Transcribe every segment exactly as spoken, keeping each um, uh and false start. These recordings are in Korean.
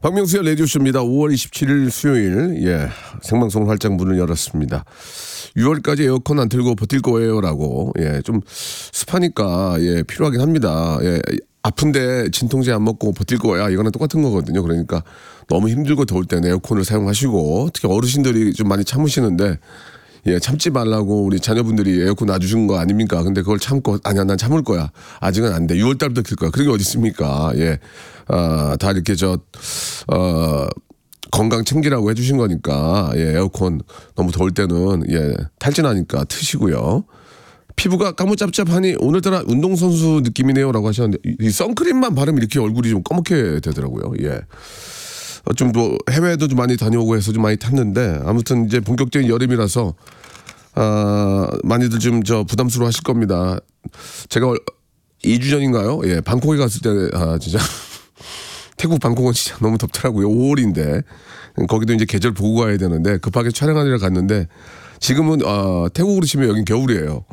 박명수의 라디오쇼입니다. 오월 이십칠일 수요일, 예, 생방송 활짝 문을 열었습니다. 유월까지 에어컨 안 틀고 버틸 거예요라고, 예, 좀 습하니까, 예, 필요하긴 합니다. 예, 아픈데 진통제 안 먹고 버틸 거야. 이거는 똑같은 거거든요. 그러니까 너무 힘들고 더울 때는 에어컨을 사용하시고, 특히 어르신들이 좀 많이 참으시는데, 예, 참지 말라고 우리 자녀분들이 에어컨 놔주신 거 아닙니까? 근데 그걸 참고, 아니야, 난 참을 거야. 아직은 안 돼. 유월 달부터 킬 거야. 그런 게 어디 있습니까? 예. 아, 다 이렇게 저, 어, 건강 챙기라고 해주신 거니까, 예, 에어컨 너무 더울 때는, 예, 탈진하니까 트시고요. 피부가 까무잡잡하니 오늘따라 운동선수 느낌이네요라고 하셨는데, 이 선크림만 바르면 이렇게 얼굴이 좀 검게 되더라고요. 예. 어, 좀 뭐 해외도 좀 많이 다녀오고 해서 좀 많이 탔는데 아무튼 이제 본격적인 여름이라서 아, 많이들 좀 저 부담스러워 하실 겁니다. 제가 이 주 전인가요? 예, 방콕에 갔을 때 아, 진짜 태국 방콕은 진짜 너무 덥더라고요. 오월인데 거기도 이제 계절 보고 가야 되는데 급하게 촬영하느라 갔는데 지금은 어, 태국으로 치면 여긴 겨울이에요.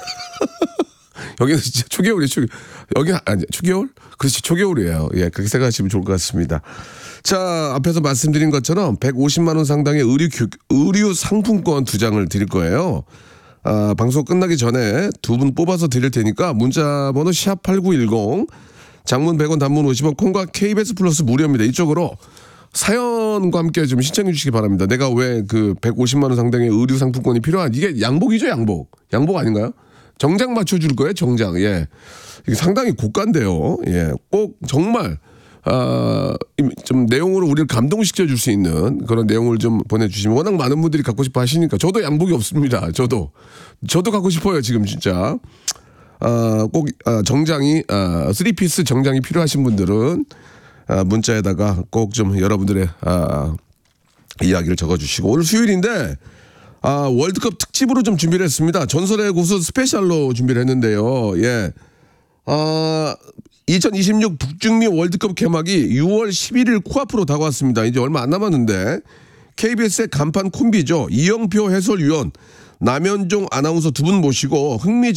여기는 진짜 초겨울이에요. 초, 여기 아니 초겨울? 그렇지 초겨울이에요. 예, 그렇게 생각하시면 좋을 것 같습니다. 자, 앞에서 말씀드린 것처럼 백오십만 원 상당의 의류 규, 의류 상품권 두 장을 드릴 거예요. 아, 방송 끝나기 전에 두 분 뽑아서 드릴 테니까 문자 번호 샵팔구일공, 장문 백 원, 단문 오십 원, 콩과 케이비에스 플러스 무료입니다. 이쪽으로 사연과 함께 좀 신청해 주시기 바랍니다. 내가 왜 그 백오십만 원 상당의 의류 상품권이 필요한, 이게 양복이죠, 양복. 양복 아닌가요? 정장 맞춰줄 거예요, 정장. 예. 이게 상당히 고가인데요. 예. 꼭 정말, 아, 좀 내용으로 우리를 감동시켜 줄 수 있는 그런 내용을 좀 보내주시면, 워낙 많은 분들이 갖고 싶어 하시니까. 저도 양복이 없습니다. 저도. 저도 갖고 싶어요, 지금 진짜. 아, 꼭, 아, 정장이, 아, 쓰리피스 정장이 필요하신 분들은, 아, 문자에다가 꼭 좀 여러분들의, 아, 이야기를 적어주시고. 오늘 수요일인데, 아, 월드컵 특집으로 좀 준비를 했습니다. 전설의 고수 스페셜로 준비를 했는데요. 예. 아, 이천이십육 북중미 월드컵 개막이 유월 십일일 코앞으로 다가왔습니다. 이제 얼마 안 남았는데 케이비에스의 간판 콤비죠. 이영표 해설위원, 남현종 아나운서 두 분 모시고 흥미